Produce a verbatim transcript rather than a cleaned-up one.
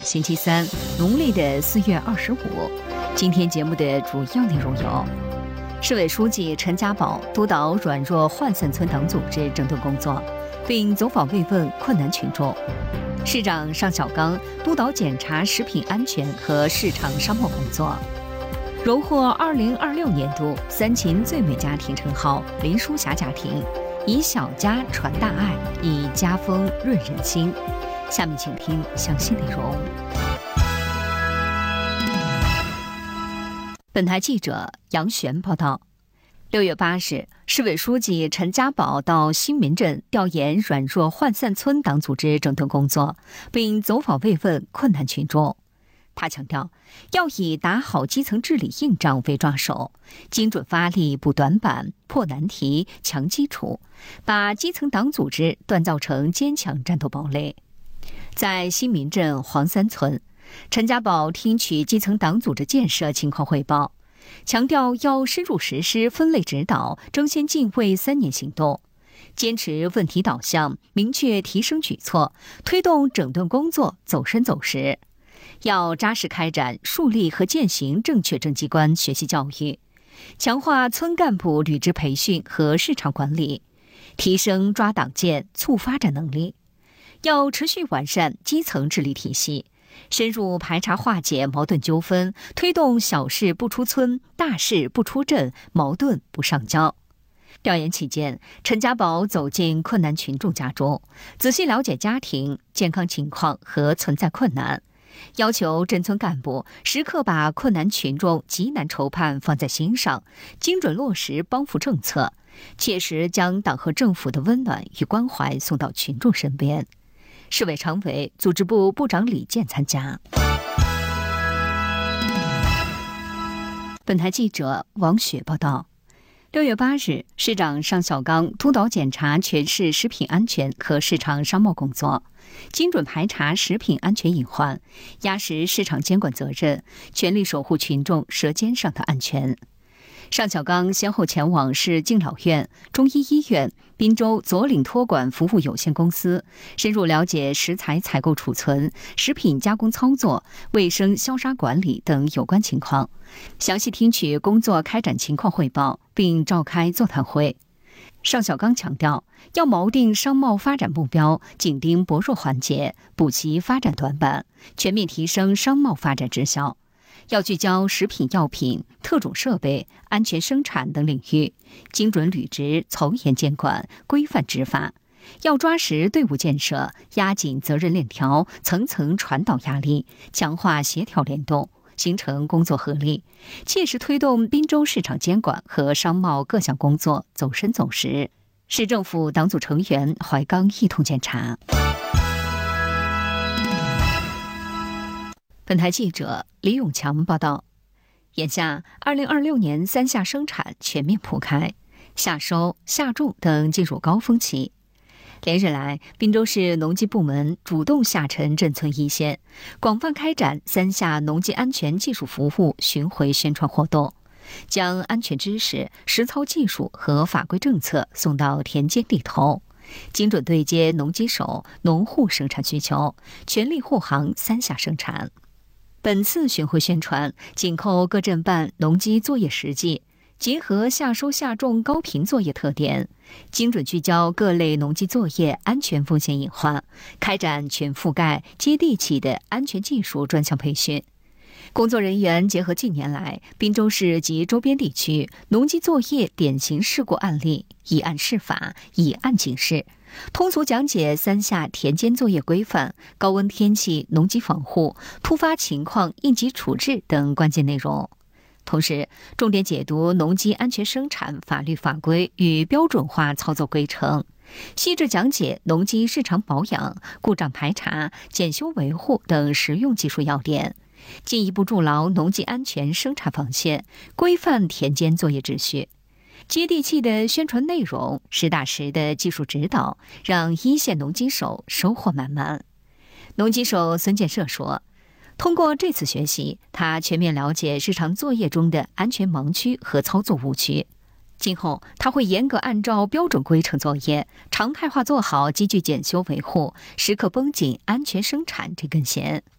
星期三，农历的四月二十五。今天节目的主要内容有：市委书记陈家宝督导软弱涣散村等组织整顿工作，并走访慰问困难群众；市长尚小刚督导检查食品安全和市场商贸工作；荣获二零二六年度三秦最美家庭称号林淑霞家庭，以小家传大爱，以家风润人心。下面请听详细内容。本台记者杨璇报道。六月八日，市委书记陈家宝到新民镇调研软弱涣散村党组织整顿工作，并走访慰问困难群众。他强调，要以打好基层治理硬仗为抓手，精准发力补短板、破难题、强基础，把基层党组织锻造成坚强战斗堡垒。在新民镇黄三村，陈家宝听取基层党组织建设情况汇报，强调要深入实施分类指导、争先进卫三年行动，坚持问题导向，明确提升举措，推动整顿工作走深走实。要扎实开展树立和践行正确政绩观学习教育，强化村干部履职培训和市场管理，提升抓党建促发展能力。要持续完善基层治理体系，深入排查化解矛盾纠纷，推动小事不出村，大事不出镇，矛盾不上交。调研期间，陈家宝走进困难群众家中，仔细了解家庭健康情况和存在困难，要求镇村干部时刻把困难群众急难愁盼放在心上，精准落实帮扶政策，切实将党和政府的温暖与关怀送到群众身边。市委常委、组织部部长李健参加。本台记者王雪报道。六月八日，市长尚小刚督导检查全市食品安全和市场商贸工作，精准排查食品安全隐患，压实市场监管责任，全力守护群众舌尖上的安全。尚小刚先后前往市敬老院、中医医院、滨州左岭托管服务有限公司，深入了解食材采购储存、食品加工操作、卫生消杀管理等有关情况，详细听取工作开展情况汇报，并召开座谈会。尚小刚强调，要锚定商贸发展目标，紧盯薄弱环节，补齐发展短板，全面提升商贸发展质效。要聚焦食品药品、特种设备、安全生产等领域，精准履职，从严监管，规范执法。要抓实队伍建设，压紧责任链条，层层传导压力，强化协调联动，形成工作合力，切实推动滨州市场监管和商贸各项工作走深走实。市政府党组成员怀刚一同检查。本台记者李永强报道。眼下，二零二六年三夏生产全面铺开，夏收、夏种等进入高峰期。连日来，滨州市农技部门主动下沉镇村一线，广泛开展三夏农技安全技术服务巡回宣传活动，将安全知识、实操技术和法规政策送到田间地头，精准对接农机手、农户生产需求，全力护航三夏生产。本次巡回宣传紧扣各镇办农机作业实际，结合夏收夏种高频作业特点，精准聚焦各类农机作业安全风险隐患，开展全覆盖、接地气的安全技术专项培训。工作人员结合近年来滨州市及周边地区农机作业典型事故案例，以案释法，以案警示，通俗讲解三夏田间作业规范、高温天气农机防护、突发情况应急处置等关键内容。同时，重点解读农机安全生产法律法规与标准化操作规程，细致讲解农机日常保养、故障排查、检修维护等实用技术要点，进一步筑牢农机安全生产防线，规范田间作业秩序。接地气的宣传内容，实打实的技术指导，让一线农机手收获满满。农机手孙建设说，通过这次学习，他全面了解日常作业中的安全盲区和操作误区。今后他会严格按照标准规程作业，常态化做好机具检修维护，时刻绷紧安全生产这根弦。